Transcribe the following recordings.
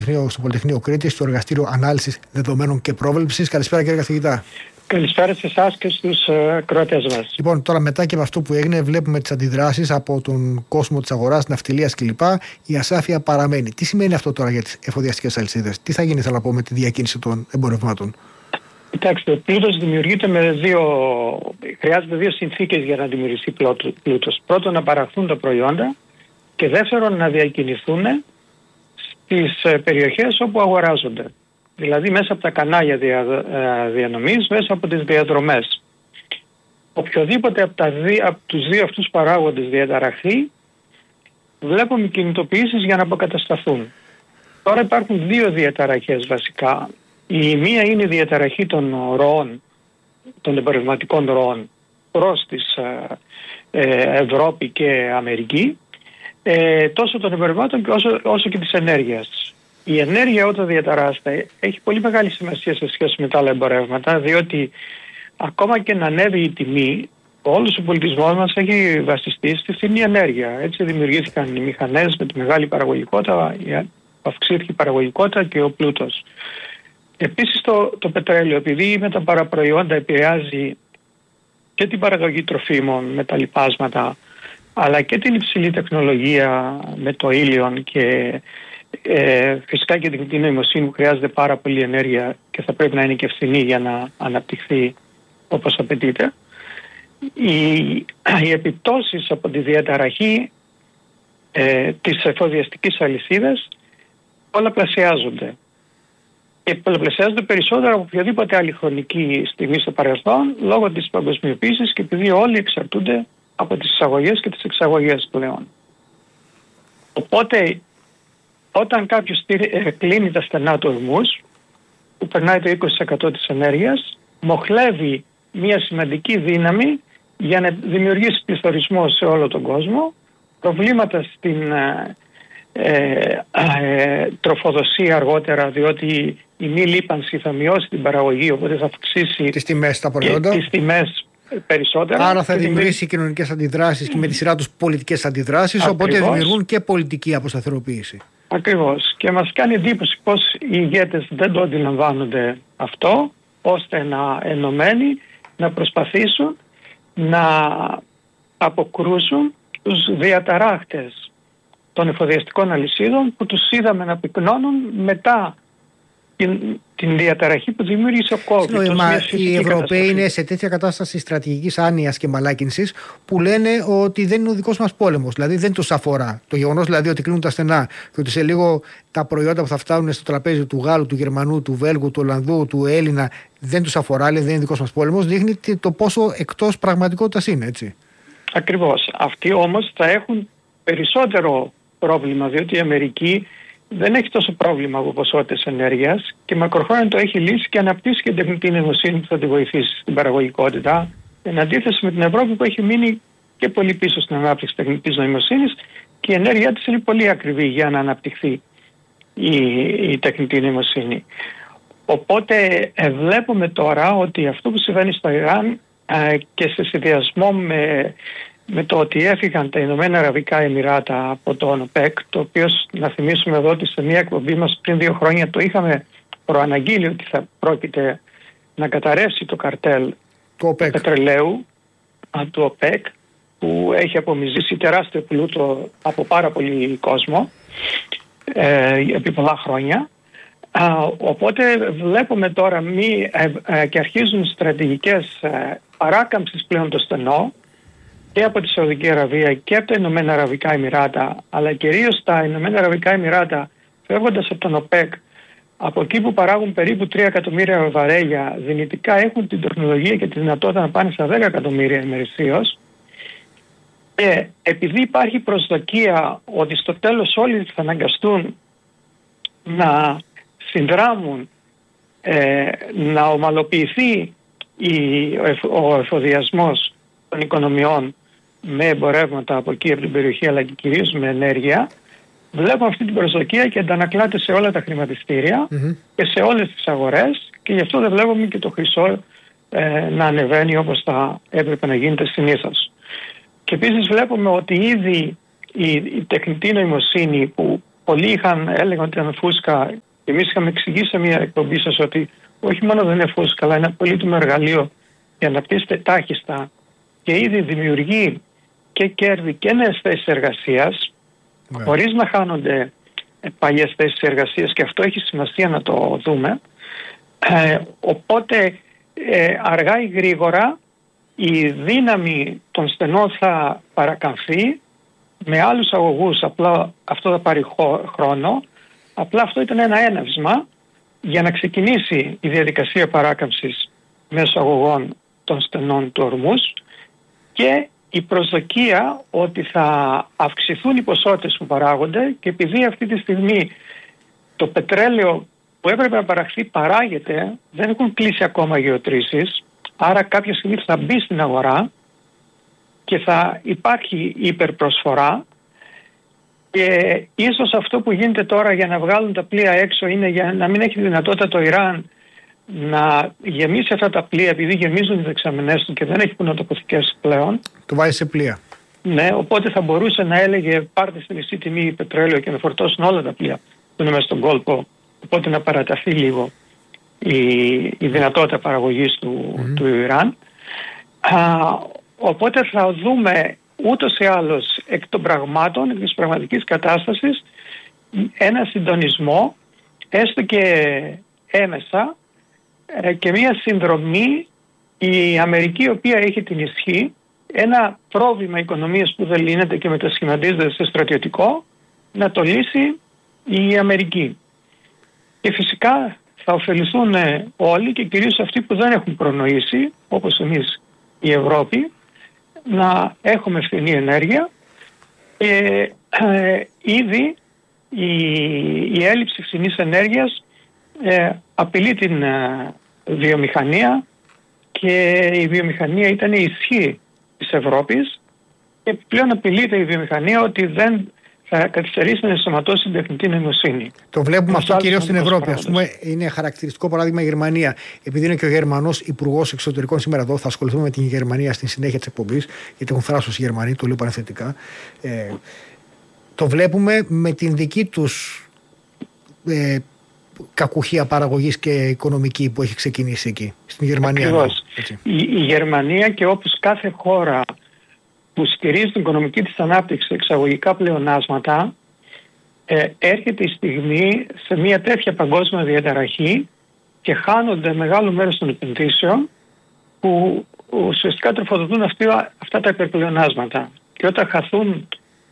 Στο Πολυτεχνείο Κρήτης, στο Εργαστήριο Ανάλυσης Δεδομένων και Πρόβλεψης. Καλησπέρα, κύριε καθηγητά. Καλησπέρα σε εσάς και στους ακροατές μας. Λοιπόν, τώρα μετά και από αυτό που έγινε, βλέπουμε τις αντιδράσεις από τον κόσμο της αγοράς, ναυτιλίας κλπ. Η ασάφεια παραμένει. Τι σημαίνει αυτό τώρα για τις εφοδιαστικές αλυσίδες? Τι θα γίνει, θέλω να πω, με τη διακίνηση των εμπορευμάτων? Κοιτάξτε, ο πλούτος δημιουργείται χρειάζεται δύο συνθήκες για να δημιουργηθεί πλούτος. Πρώτον, να παραχθούν τα προϊόντα και δεύτερον, να διακινηθούν στις περιοχές όπου αγοράζονται. Δηλαδή μέσα από τα κανάλια διανομής, μέσα από τις διαδρομές. Οποιοδήποτε από τους δύο αυτούς παράγοντες διαταραχθεί, βλέπουμε κινητοποιήσεις για να αποκατασταθούν. Τώρα υπάρχουν δύο διαταραχές βασικά. Η μία είναι η διαταραχή των ροών, των εμπορευματικών ροών προς τις Ευρώπη και Αμερική, τόσο των εμπορευμάτων όσο και της ενέργειας. Η ενέργεια όταν διαταράσσεται έχει πολύ μεγάλη σημασία σε σχέση με τα άλλα εμπορεύματα, διότι ακόμα και να ανέβει η τιμή, όλος ο πολιτισμός μας έχει βασιστεί στη φθηνή ενέργεια. Έτσι δημιουργήθηκαν οι μηχανές με τη μεγάλη παραγωγικότητα, αυξήθηκε η παραγωγικότητα και ο πλούτος. Επίσης το πετρέλαιο, επειδή με τα παραπροϊόντα επηρεάζει και την παραγωγή τροφίμων με τα λιπάσματα, αλλά και την υψηλή τεχνολογία με το ήλιον και φυσικά και την τεχνητή νοημοσύνη που χρειάζεται πάρα πολύ ενέργεια και θα πρέπει να είναι και φθηνή για να αναπτυχθεί όπως απαιτείται. Οι επιπτώσεις από τη διαταραχή της εφοδιαστικής αλυσίδας πολλαπλασιάζονται. Και πολλαπλασιάζονται περισσότερο από οποιαδήποτε άλλη χρονική στιγμή στο παρελθόν λόγω της παγκοσμιοποίησης και επειδή όλοι εξαρτούνται από τις εισαγωγές και τις εξαγωγές πλέον. Οπότε όταν κάποιος κλείνει τα στενά του ορμούς, που περνάει το 20% της ενέργειας, μοχλεύει μια σημαντική δύναμη για να δημιουργήσει πληθωρισμό σε όλο τον κόσμο, προβλήματα στην τροφοδοσία αργότερα, διότι η μη λίπανση θα μειώσει την παραγωγή, οπότε θα αυξήσει τις τιμές στα προϊόντα. Τις τιμές περισσότερα. Άρα θα δημιουργήσει κοινωνικές αντιδράσεις και με τη σειρά τους πολιτικές αντιδράσεις, οπότε δημιουργούν και πολιτική αποσταθεροποίηση. Ακριβώς. Και μας κάνει εντύπωση πως οι ηγέτες δεν το αντιλαμβάνονται αυτό, ώστε ενωμένοι να προσπαθήσουν να αποκρούσουν τους διαταράχτες των εφοδιαστικών αλυσίδων που τους είδαμε να πυκνώνουν μετά την διαταραχή που δημιούργησε ο COVID. Οι Ευρωπαίοι είναι σε τέτοια κατάσταση στρατηγικής άνοιας και μαλάκινσης που λένε ότι δεν είναι ο δικός μας πόλεμος. Δηλαδή δεν τους αφορά. Το γεγονός δηλαδή ότι κλείνουν τα στενά και ότι σε λίγο τα προϊόντα που θα φτάνουν στο τραπέζι του Γάλλου, του Γερμανού, του Βέλγου, του Ολλανδού, του Έλληνα δεν τους αφορά, λέει δεν είναι δικός μας πόλεμος, δείχνει το πόσο εκτός πραγματικότητας είναι, έτσι. Ακριβώς. Αυτοί όμως θα έχουν περισσότερο πρόβλημα, διότι η Αμερική δεν έχει τόσο πρόβλημα από ποσότητες ενέργειας και μακροχρόνια το έχει λύσει και αναπτύσσει και τεχνητή νοημοσύνη που θα τη βοηθήσει στην παραγωγικότητα. Εν αντίθεση με την Ευρώπη που έχει μείνει και πολύ πίσω στην ανάπτυξη τεχνητής νοημοσύνης και η ενέργειά της είναι πολύ ακριβή για να αναπτυχθεί η τεχνητή νοημοσύνη. Οπότε βλέπουμε τώρα ότι αυτό που συμβαίνει στο Ιράν και σε συνδυασμό με το ότι έφυγαν τα Ηνωμένα Αραβικά Εμιράτα από το ΟΠΕΚ, το οποίο να θυμίσουμε εδώ ότι σε μια εκπομπή μας πριν 2 χρόνια το είχαμε προαναγγείλει ότι θα πρόκειται να καταρρεύσει το καρτέλ του πετρελαίου του ΟΠΕΚ, που έχει απομυζήσει τεράστιο πλούτο από πάρα πολύ κόσμο επί πολλά χρόνια. Οπότε βλέπουμε τώρα και αρχίζουν στρατηγικές παράκαμψης πλέον το στενό και από τη Σαουδική Αραβία και από τα Ηνωμένα Αραβικά Εμιράτα, αλλά κυρίως τα Ηνωμένα Αραβικά Εμιράτα φεύγοντας από τον ΟΠΕΚ, από εκεί που παράγουν περίπου 3 εκατομμύρια βαρέλια, δυνητικά έχουν την τεχνολογία και τη δυνατότητα να πάνε στα 10 εκατομμύρια ημερησίως. Και επειδή υπάρχει προσδοκία ότι στο τέλος όλοι θα αναγκαστούν να συνδράμουν, να ομαλοποιηθεί ο εφοδιασμός των οικονομιών με εμπορεύματα από εκεί από την περιοχή, αλλά και κυρίως με ενέργεια, βλέπουμε αυτή την προσδοκία και αντανακλάται σε όλα τα χρηματιστήρια και σε όλες τις αγορές, και γι' αυτό δεν βλέπουμε και το χρυσό να ανεβαίνει όπως θα έπρεπε να γίνεται συνήθως. Και επίσης βλέπουμε ότι ήδη η τεχνητή νοημοσύνη που πολλοί έλεγαν ότι ήταν φούσκα. Εμείς είχαμε εξηγήσει σε μια εκπομπή σας ότι όχι μόνο δεν είναι φούσκα, αλλά είναι ένα πολύτιμο εργαλείο για να αναπτύσσεται τάχιστα και ήδη δημιουργεί και κέρδη και νέες θέσεις εργασίας, χωρίς να χάνονται παλιές θέσεις εργασίας, και αυτό έχει σημασία να το δούμε. Οπότε αργά ή γρήγορα η δύναμη των στενών θα παρακαμφθεί με άλλους αγωγούς. Απλά αυτό θα πάρει χρόνο. Απλά αυτό ήταν ένα έναυσμα για να ξεκινήσει η διαδικασία παράκαμψης μέσω αγωγών των στενών του ορμούς, και η προσδοκία ότι θα αυξηθούν οι ποσότητες που παράγονται, και επειδή αυτή τη στιγμή το πετρέλαιο που έπρεπε να παραχθεί παράγεται, δεν έχουν κλείσει ακόμα γεωτρήσεις, άρα κάποια στιγμή θα μπει στην αγορά και θα υπάρχει υπερπροσφορά, και ίσως αυτό που γίνεται τώρα για να βγάλουν τα πλοία έξω είναι για να μην έχει δυνατότητα το Ιράν να γεμίσει αυτά τα πλοία, επειδή γεμίζουν οι δεξαμενές του και δεν έχει που να τοποθηκεύσει πλέον. Το βάζει σε πλοία. Ναι, οπότε θα μπορούσε να έλεγε πάρτε στη μισή τιμή πετρέλαιο και να φορτώσουν όλα τα πλοία που είναι μέσα στον κόλπο, οπότε να παραταθεί λίγο η δυνατότητα παραγωγής του Ιράν. Οπότε θα δούμε ούτως ή άλλως εκ των πραγμάτων, εκ της πραγματικής κατάστασης, ένα συντονισμό, έστω και έμεσα, και μια συνδρομή, η Αμερική, η οποία έχει την ισχύ, ένα πρόβλημα οικονομίας που δεν λύνεται και μετασχηματίζεται σε στρατιωτικό, να το λύσει η Αμερική. Και φυσικά θα ωφεληθούν όλοι, και κυρίως αυτοί που δεν έχουν προνοήσει, όπως εμείς η Ευρώπη, να έχουμε φθηνή ενέργεια. Ήδη η έλλειψη φθηνής ενέργειας απειλεί την βιομηχανία, και η βιομηχανία ήταν η ισχύ της Ευρώπης, και πλέον απειλείται η βιομηχανία ότι δεν θα καθυστερήσει να ενσωματώσει την τεχνητή νοημοσύνη. Το βλέπουμε αυτό κυρίως στην Ευρώπη. Ας πούμε, είναι χαρακτηριστικό παράδειγμα η Γερμανία. Επειδή είναι και ο Γερμανός Υπουργός Εξωτερικών σήμερα εδώ, θα ασχοληθούμε με την Γερμανία στην συνέχεια της εκπομπής, γιατί έχουν θράσος οι Γερμανοί, το λέω πανεθετικά. Το βλέπουμε με την δική τους κακουχία παραγωγής και οικονομική που έχει ξεκινήσει εκεί, στην Γερμανία. Ακριβώς. Η Γερμανία, και όπως κάθε χώρα που στηρίζει την οικονομική της ανάπτυξη σε εξαγωγικά πλεονάσματα, έρχεται η στιγμή σε μια τέτοια παγκόσμια διαταραχή και χάνονται μεγάλο μέρος των επενδύσεων που ουσιαστικά τροφοδοτούν αυτά τα υπερπλεονάσματα. Και όταν χαθούν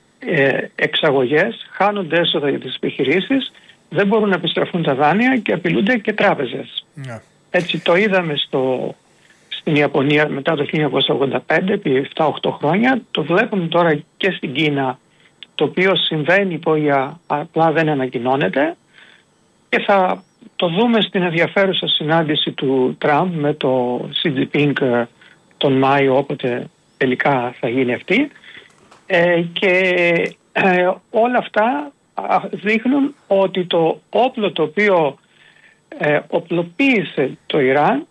εξαγωγές, χάνονται έσοδα για τις επιχειρήσεις, δεν μπορούν να επιστραφούν τα δάνεια και απειλούνται και τράπεζες. Yeah. Έτσι το είδαμε στην Ιαπωνία μετά το 1985, επί 7-8 χρόνια. Το βλέπουμε τώρα και στην Κίνα, το οποίο συμβαίνει υπόγεια, απλά δεν ανακοινώνεται, και θα το δούμε στην ενδιαφέρουσα συνάντηση του Τραμπ με το Xi Jinping τον Μάιο, όποτε τελικά θα γίνει αυτή, και όλα αυτά δείχνουν ότι το όπλο το οποίο οπλοποίησε το Ιράν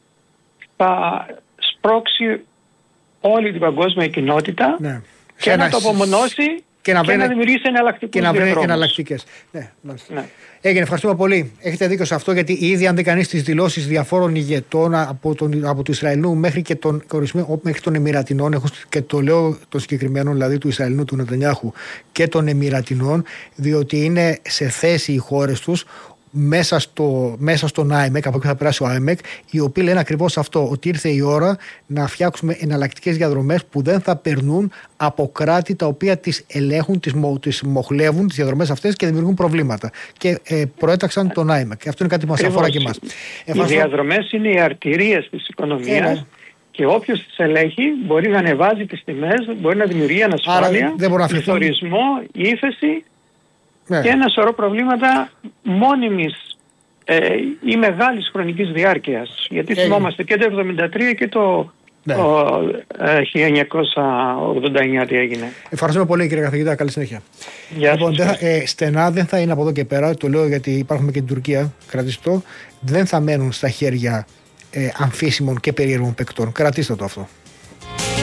θα σπρώξει όλη την παγκόσμια κοινότητα, ναι, και να το απομονώσει και να δημιουργήσει εναλλακτικές. Ναι. Έγινε, ευχαριστούμε πολύ. Έχετε δίκιο σε αυτό, γιατί ήδη αν δει κανείς τις δηλώσεις διαφόρων ηγετών από του Ισραηλινού μέχρι των Εμιρατινών, και το λέω των συγκεκριμένων, δηλαδή του Ισραηλινού, του Νετανιάχου, και των Εμιρατινών, διότι είναι σε θέση οι χώρες τους μέσα στον ΆΕΜΕΚ, από εκεί θα περάσει ο ΆΕΜΕΚ, οι οποίοι λένε ακριβώς αυτό, ότι ήρθε η ώρα να φτιάξουμε εναλλακτικές διαδρομές που δεν θα περνούν από κράτη τα οποία τις ελέγχουν, τις μοχλεύουν, τις διαδρομές αυτές, και δημιουργούν προβλήματα. Και προέταξαν τον ΆΕΜΕΚ. Και αυτό είναι κάτι που μας αφορά και εμάς. Οι διαδρομές είναι οι αρτηρίες της οικονομίας. Και όποιος τις ελέγχει μπορεί να ανεβάζει τις τιμές, μπορεί να δημιουργεί ανασφάλεια, πληθωρισμό, ύφεση, ναι, και ένα σωρό προβλήματα μόνιμης ή μεγάλης χρονικής διάρκειας. Γιατί θυμόμαστε και το 1973 και το 1989 τι έγινε. Ευχαριστούμε πολύ, κύριε καθηγητά. Καλή συνέχεια. Λοιπόν, στενά δεν θα είναι από εδώ και πέρα. Το λέω γιατί υπάρχουμε και την Τουρκία. Κρατήστε το. Δεν θα μένουν στα χέρια αμφίσιμων και περίεργων παικτών. Κρατήστε το αυτό.